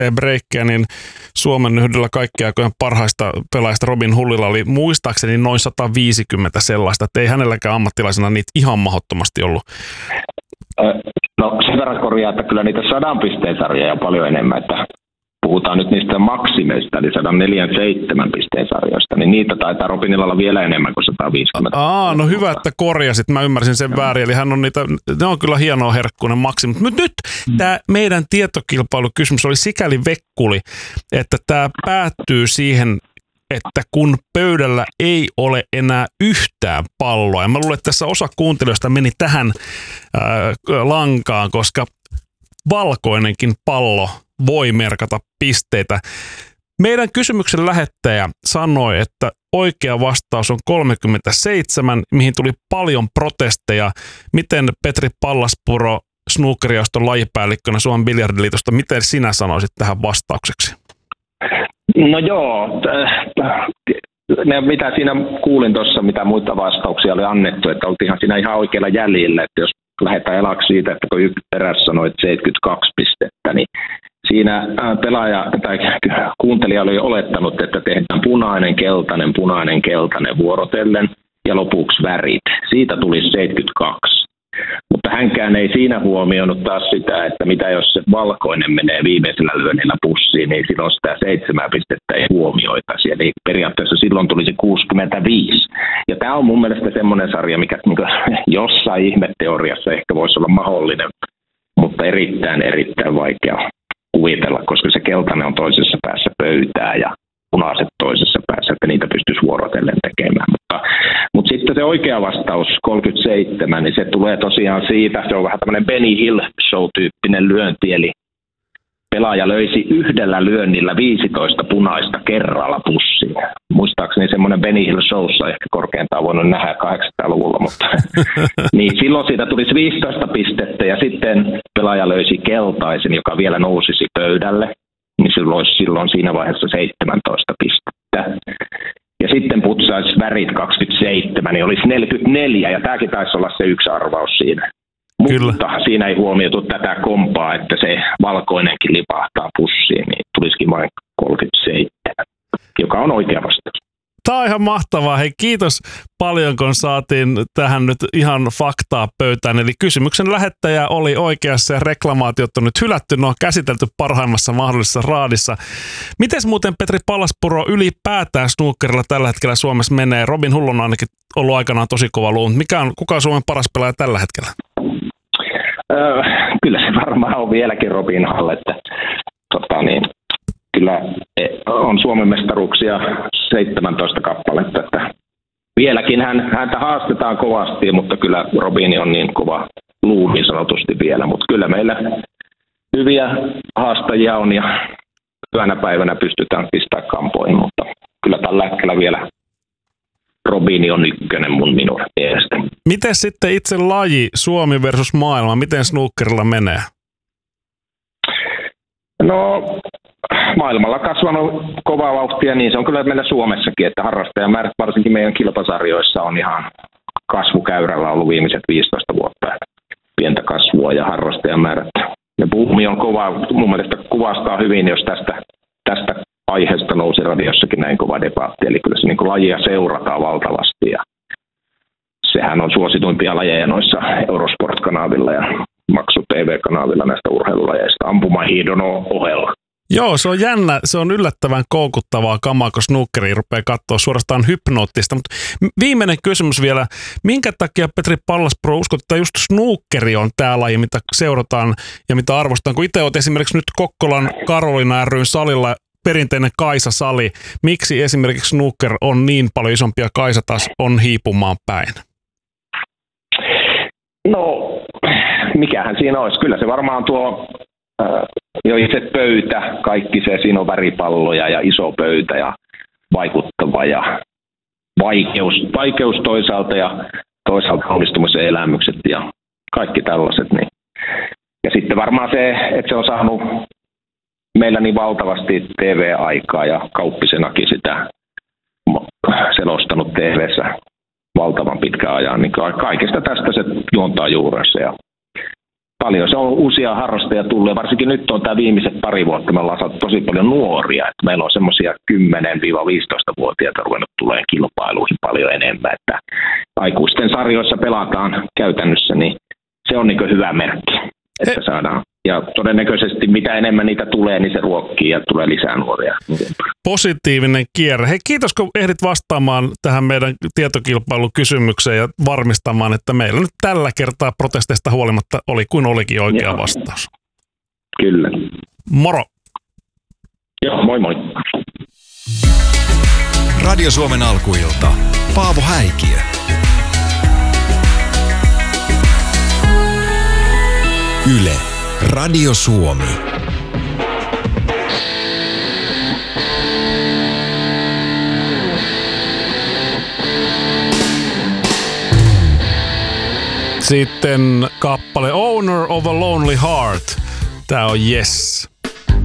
breikkiä, niin Suomen yhdellä kaikkien aikojen parhaista pelaajista Robin Hullilla oli muistaakseni noin 150 sellaista, että ei hänelläkään ammattilaisena niitä ihan mahdottomasti ollut. No sen verran korjaa, että kyllä niitä 100 pisteen sarjoja on paljon enemmän, että puhutaan nyt niistä maksimeista, eli 147 pisteen sarjoista, niin niitä taitaa Robinilla olla vielä enemmän kuin 150. No hyvä, että korjasit. Mä ymmärsin sen väärin, eli hän on niitä, ne on kyllä hienoa herkkuinen maksimi. Mutta nyt tämä meidän tietokilpailukysymys oli sikäli vekkuli, että tämä päättyy siihen, että kun pöydällä ei ole enää yhtään palloa, ja mä luulen, että tässä osa kuuntelijoista meni tähän lankaan, koska valkoinenkin pallo voi merkata pisteitä. Meidän kysymyksen lähettäjä sanoi, että oikea vastaus on 37, mihin tuli paljon protesteja. Miten Petri Pallaspuro, snookerjaoston lajipäällikkönä Suomen biljardiliitosta, miten sinä sanoisit tähän vastaukseksi? No joo, mitä siinä kuulin tuossa, mitä muita vastauksia oli annettu, että oltiinhan siinä ihan oikealla jäljellä, että jos lähdetään elaksi siitä, että kun eräs sanoi, että 72 pistettä, niin siinä pelaaja tai kuuntelija oli olettanut, että tehdään punainen, keltainen vuorotellen ja lopuksi värit. Siitä tuli 72. Mutta hänkään ei siinä huomioinut taas sitä, että mitä jos se valkoinen menee viimeisellä lyönnillä pussiin, niin silloin sitä 7 pistettä ei huomioitaisi. Eli periaatteessa silloin tulisi 65. Ja tämä on mun mielestä semmoinen sarja, mikä jossain ihmeteoriassa ehkä voisi olla mahdollinen, mutta erittäin vaikea kuvitella, koska se keltainen on toisessa päässä pöytää ja punaiset toisessa päässä, että niitä pystyisi vuorotellen tekemään. Mutta sitten se oikea vastaus, 37, niin se tulee tosiaan siitä, se on vähän tämmöinen Benny Hill show-tyyppinen lyönti, eli pelaaja löysi yhdellä lyönnillä 15 punaista kerralla pussiin. Muistaakseni semmoinen Benny Hill showssa ehkä korkeintaan voinut nähdä 800-luvulla, mutta niin silloin siitä tulisi 15 pistettä ja sitten pelaaja löysi keltaisen, joka vielä nousisi pöydälle, niin silloin siinä vaiheessa 17 pistettä. Ja sitten putsaisi värit 27, niin olisi 44, ja tämäkin taisi olla se yksi arvaus siinä. Kyllä. Mutta siinä ei huomioitu tätä kompaa, että se valkoinenkin lipahtaa pussiin, niin tulisikin vain 37, joka on oikea vastaus. Tämä on ihan mahtavaa. Hei, kiitos paljon, kun saatiin tähän nyt ihan faktaa pöytään. Eli kysymyksen lähettäjä oli oikeassa ja reklamaatiot on nyt hylätty. Ne on käsitelty parhaimmassa mahdollisessa raadissa. Miten muuten Petri Pallaspuro ylipäätään snookerilla tällä hetkellä Suomessa menee? Robin Hull on ainakin ollut aikanaan tosi kova luu. Kuka on Suomen paras pelaaja tällä hetkellä? Kyllä se varmaan on vieläkin Robin Hull, että kyllä on Suomen mestaruuksia 17 kappaletta, että vieläkin häntä haastetaan kovasti, mutta kyllä Robini on niin kova luu niin sanotusti vielä, mutta kyllä meillä hyviä haastajia on ja hyvänä päivänä pystytään pistämään kampoihin, mutta kyllä tällä hetkellä vielä Robini on ykkönen minun mielestä. Miten sitten itse laji, Suomi versus maailma, miten snookerilla menee? No maailmalla kasvanut kovaa vauhtia, niin se on kyllä meillä Suomessakin, että harrastajamäärät varsinkin meidän kilpasarjoissa on ihan kasvukäyrällä ollut viimeiset 15 vuotta. Pientä kasvua ja harrastajamäärät. Ja buumi on kova, mun mielestä kuvastaa hyvin, jos tästä aiheesta nousi radiossakin näin kova debatti. Eli kyllä se niin kuin lajia seurataan valtavasti ja sehän on suosituimpia lajeja noissa Eurosport-kanavilla ja Maksu TV-kanavilla näistä urheilulajeista ampumahiidon ohella. Joo, se on jännä. Se on yllättävän koukuttavaa kamaa, kun snookeria rupeaa katsoa suorastaan hypnoottista. Mutta viimeinen kysymys vielä. Minkä takia Petri Pallaspuro uskot, että just snookeri on tämä laji, mitä seurataan ja mitä arvostetaan? Kun itse olet esimerkiksi nyt Kokkolan Karolina ry:n salilla perinteinen Kaisa-sali. Miksi esimerkiksi snooker on niin paljon isompi ja Kaisa taas on hiipumaan päin? No, mikähän siinä olisi? Kyllä se varmaan tuo jo itse pöytä, kaikki se, siinä on väripalloja ja iso pöytä ja vaikuttava ja vaikeus toisaalta ja toisaalta onnistumisen elämykset ja kaikki tällaiset. Niin. Ja sitten varmaan se, että se on saanut meillä niin valtavasti TV-aikaa ja Kauppisenakin sitä selostanut TV:ssä valtavan pitkän ajan, niin kaikesta tästä se juontaa juurensa ja paljon. Se on uusia harrastajia tullut ja varsinkin nyt on tämä viimeiset pari vuotta. Me ollaan saatu tosi paljon nuoria. Että meillä on semmoisia 10-15-vuotiaita ruvennut tulemaan kilpailuihin paljon enemmän. Että aikuisten sarjoissa pelataan käytännössä, niin se on niin hyvä merkki, että saadaan. Ja todennäköisesti mitä enemmän niitä tulee, niin se ruokkii ja tulee lisää nuoria. Positiivinen kierre. Hei, kiitos kun ehdit vastaamaan tähän meidän tietokilpailukysymykseen ja varmistamaan, että meillä nyt tällä kertaa protesteista huolimatta oli kuin olikin oikea vastaus. Kyllä. Moro! Joo, moi moi. Radio Suomen alkuilta. Paavo Häikiö. Yle. Radio Suomi. Sitten kappale Owner of a Lonely Heart. Tää on Yes.